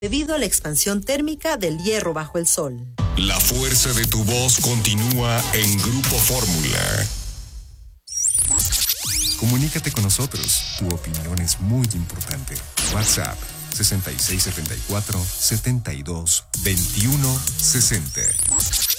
debido a la expansión térmica del hierro bajo el sol. La fuerza de tu voz continúa en Grupo Fórmula. Comunícate con nosotros. Tu opinión es muy importante. WhatsApp 6674 72 21 60.